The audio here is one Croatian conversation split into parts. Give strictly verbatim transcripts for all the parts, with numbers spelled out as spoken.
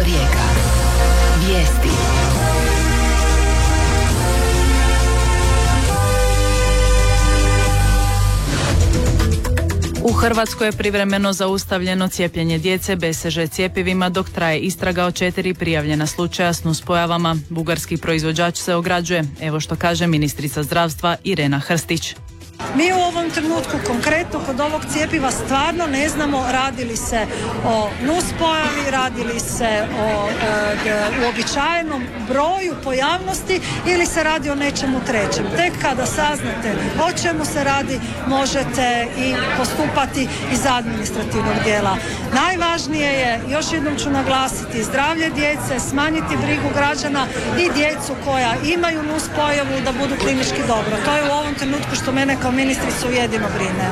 Rijeka. Vijesti. U Hrvatskoj je privremeno zaustavljeno cijepljenje djece B C G cjepivima dok traje istraga o četiri prijavljena slučaja s nuspojavama. Bugarski proizvođač se ograđuje. Evo što kaže ministrica zdravstva Irena Hrstić. Mi u ovom trenutku konkretno kod ovog cjepiva stvarno ne znamo radi li se o nuspojavi, radi li se o e, uobičajenom broju pojavnosti ili se radi o nečemu trećem. Tek kada saznate o čemu se radi možete i postupati iz administrativnog dijela. Najvažnije je, još jednom ću naglasiti, zdravlje djece, smanjiti brigu građana i djecu koja imaju nuspojavu da budu klinički dobro. To je u ovom trenutku što mene kao ministricu jedino brine.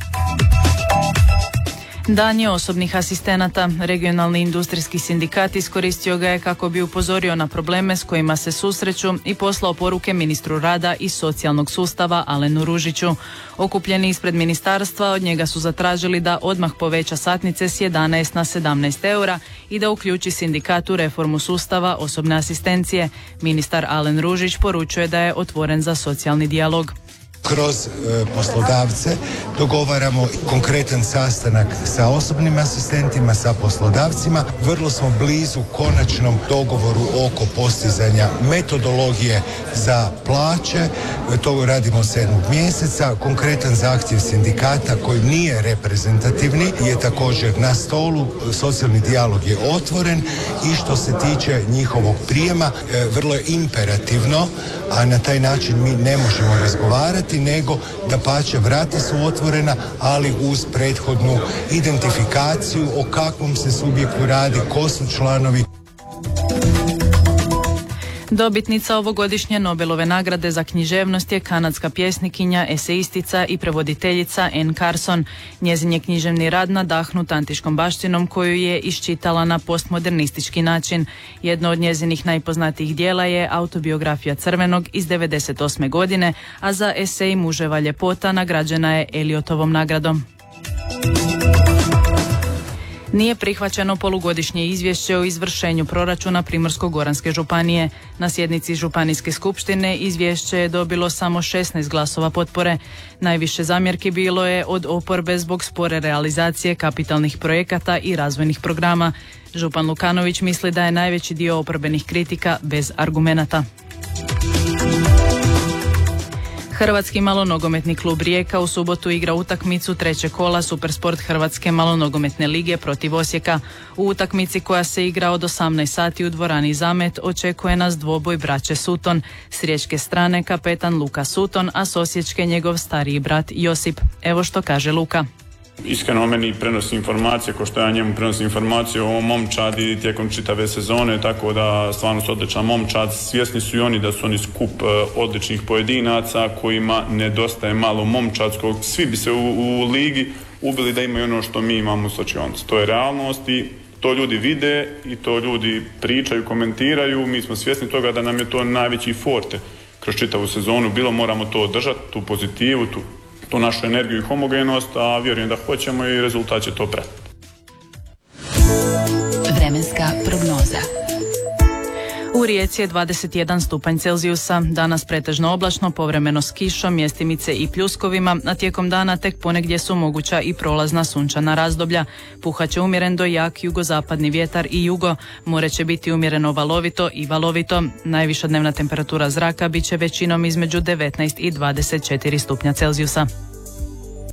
Dan je osobnih asistenata. Regionalni industrijski sindikat iskoristio ga je kako bi upozorio na probleme s kojima se susreću i poslao poruke ministru rada i socijalnog sustava Alenu Ružiću. Okupljeni ispred ministarstva od njega su zatražili da odmah poveća satnice s jedanaest na sedamnaest eura i da uključi sindikat u reformu sustava osobne asistencije. Ministar Alen Ružić poručuje da je otvoren za socijalni dijalog. Kroz e, poslodavce dogovaramo konkretan sastanak sa osobnim asistentima, sa poslodavcima. Vrlo smo blizu konačnom dogovoru oko postizanja metodologije za plaće. E, to radimo sedmog mjeseca. Konkretan zahtjev sindikata koji nije reprezentativni je također na stolu. Socijalni dijalog je otvoren i što se tiče njihovog prijema e, vrlo je imperativno, a na taj način mi ne možemo razgovarati, nego da pače vrata su otvorena, ali uz prethodnu identifikaciju o kakvom se subjektu radi, ko su članovi. Dobitnica ovogodišnje Nobelove nagrade za književnost je kanadska pjesnikinja, eseistica i prevoditeljica Anne Carson. Njezin je književni rad nadahnut antičkom baštinom koju je iščitala na postmodernistički način. Jedno od njezinih najpoznatijih dijela je autobiografija Crvenog iz devedeset osme godine, a za esej Muževa ljepota nagrađena je Eliotovom nagradom. Nije prihvaćeno polugodišnje izvješće o izvršenju proračuna Primorsko-goranske županije. Na sjednici županijske skupštine izvješće je dobilo samo šesnaest glasova potpore. Najviše zamjerki bilo je od oporbe zbog spore realizacije kapitalnih projekata i razvojnih programa. Župan Lukanović misli da je najveći dio oporbenih kritika bez argumenata. Hrvatski malonogometni klub Rijeka u subotu igra utakmicu trećeg kola Supersport Hrvatske malonogometne lige protiv Osijeka. U utakmici koja se igra od osamnaest sati u dvorani Zamet očekuje nas dvoboj braće Suton. S riječke strane kapetan Luka Suton, a s osječke njegov stariji brat Josip. Evo što kaže Luka. Iskreno meni prenosi informacije, ko što ja njemu prenosim informacije o momčadi tijekom čitave sezone, tako da stvarno su odličan momčad. Svjesni su i oni da su oni skup odličnih pojedinaca kojima nedostaje malo momčadskog. Svi bi se u, u ligi ubili da imaju ono što mi imamo u slačionci. To je realnost i to ljudi vide i to ljudi pričaju, komentiraju. Mi smo svjesni toga da nam je to najveći forte kroz čitavu sezonu. Bilo moramo to održati, tu pozitivu, tu tu našu energiju i homogenost, a vjerujem da hoćemo i rezultat će to pratiti. Vremenska prognoza. U Rijeci je dvadeset jedan stupanj Celzijusa, danas pretežno oblačno, povremeno s kišom, mjestimice i pljuskovima, a tijekom dana tek ponegdje su moguća i prolazna sunčana razdoblja. Puhat umjeren do jak jugozapadni vjetar i jugo, more će biti umjereno valovito i valovito. Najviša dnevna temperatura zraka bit će većinom između devetnaest i dvadeset četiri stupnja Celzijusa.